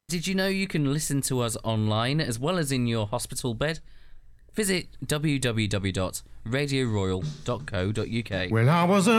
Did you know you can listen to us online as well as in your hospital bed? Visit www.radioroyal.co.uk. When I was a